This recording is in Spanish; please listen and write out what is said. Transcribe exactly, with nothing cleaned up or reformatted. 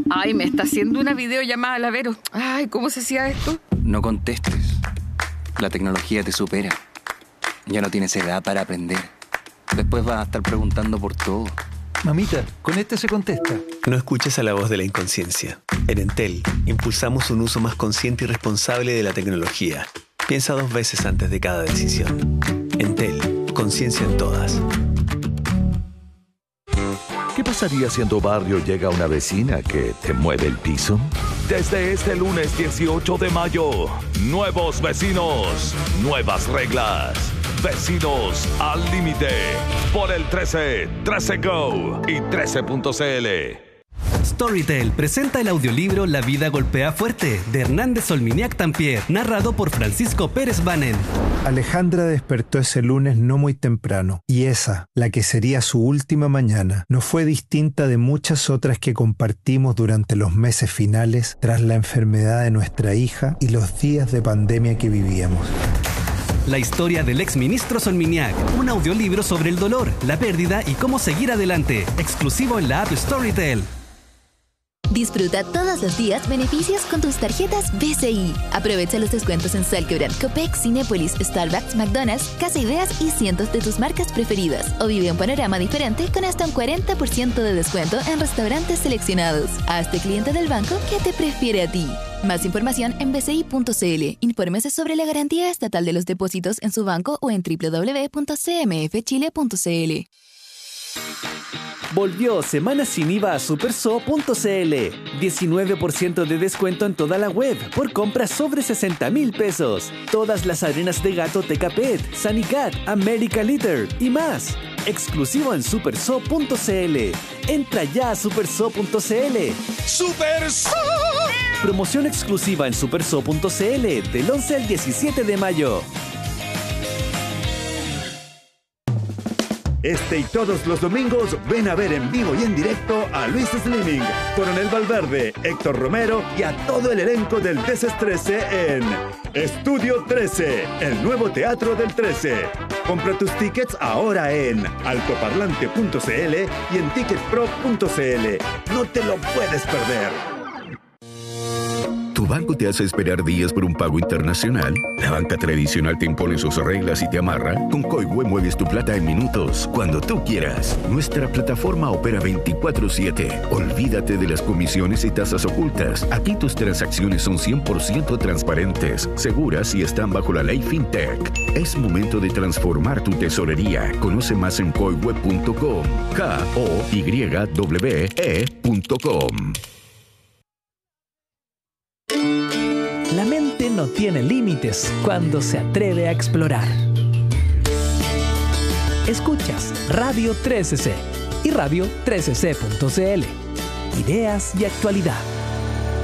Ay, me está haciendo una videollamada la Vero. Ay, ¿cómo se hacía esto? No contestes. La tecnología te supera. Ya no tienes edad para aprender. Después vas a estar preguntando por todo. Mamita, con este se contesta. No escuches a la voz de la inconsciencia. En Entel, impulsamos un uso más consciente y responsable de la tecnología. Piensa dos veces antes de cada decisión. Entel, conciencia en todas. ¿Qué pasaría si en tu barrio llega una vecina que te mueve el piso? Desde este lunes dieciocho de mayo, nuevos vecinos, nuevas reglas. Vecinos al límite. Por el trece, trece Go y trece punto c l. Storytel presenta el audiolibro La vida golpea fuerte, de Hernández Solminiac Tampier, narrado por Francisco Pérez Banen. Alejandra despertó ese lunes no muy temprano, y esa, la que sería su última mañana, no fue distinta de muchas otras que compartimos durante los meses finales tras la enfermedad de nuestra hija y los días de pandemia que vivíamos. La historia del exministro Solminiac, un audiolibro sobre el dolor, la pérdida y cómo seguir adelante, exclusivo en la app Storytel. Disfruta todos los días beneficios con tus tarjetas B C I. Aprovecha los descuentos en Salquebran, Copec, Cinépolis, Starbucks, McDonald's, Casa Ideas y cientos de tus marcas preferidas. O vive un panorama diferente con hasta un cuarenta por ciento de descuento en restaurantes seleccionados. Hazte cliente del banco que te prefiere a ti. Más información en b c i punto c l. Infórmese sobre la garantía estatal de los depósitos en su banco o en w w w punto c m f chile punto c l. Volvió Semana Sin I V A a superso punto c l. diecinueve por ciento de descuento en toda la web por compras sobre sesenta mil pesos. Todas las arenas de gato Tecapet, Sanicat, America Litter y más. Exclusivo en superso punto c l. Entra ya a superso punto c l. ¡Superso! Promoción exclusiva en superso punto c l del once al diecisiete de mayo. Este y todos los domingos ven a ver en vivo y en directo a Luis Slimming, Coronel Valverde, Héctor Romero y a todo el elenco del Desestrese en Estudio trece, el nuevo teatro del trece. Compra tus tickets ahora en altoparlante punto c l y en ticketpro punto c l. No te lo puedes perder. ¿Tu banco te hace esperar días por un pago internacional? ¿La banca tradicional te impone sus reglas y te amarra? Con Coihue mueves tu plata en minutos, cuando tú quieras. Nuestra plataforma opera veinticuatro siete. Olvídate de las comisiones y tasas ocultas. Aquí tus transacciones son cien por ciento transparentes, seguras y están bajo la ley FinTech. Es momento de transformar tu tesorería. Conoce más en coihue punto com. K O Y W E punto com. La mente no tiene límites cuando se atreve a explorar. Escuchas Radio trece C y radio trece c punto c l. Ideas y actualidad.